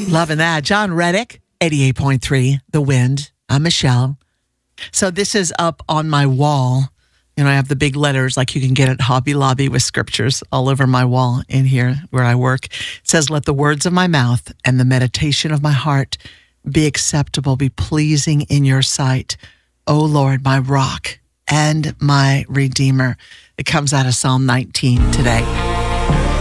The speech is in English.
Loving that. John Reddick, 88.3, The Wind. I'm Michelle. So this is up on my wall. You know, I have the big letters like you can get at Hobby Lobby with scriptures all over my wall in here where I work. It says, let the words of my mouth and the meditation of my heart be acceptable, be pleasing in your sight. O Lord, my rock and my redeemer. It comes out of Psalm 19 today.